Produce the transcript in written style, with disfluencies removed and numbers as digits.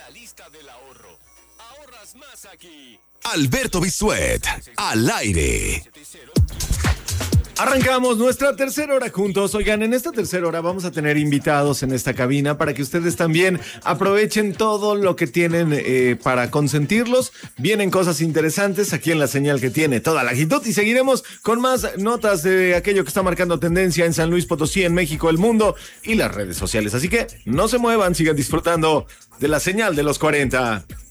La lista del ahorro. Ahorras más aquí. Alberto Bisuet, al aire. Arrancamos nuestra tercera hora juntos. Oigan, en esta tercera hora vamos a tener invitados en esta cabina para que ustedes también aprovechen todo lo que tienen para consentirlos. Vienen cosas interesantes aquí en la señal que tiene toda la actitud y seguiremos con más notas de aquello que está marcando tendencia en San Luis Potosí, en México, el mundo y las redes sociales. Así que no se muevan, sigan disfrutando de la señal de los 40.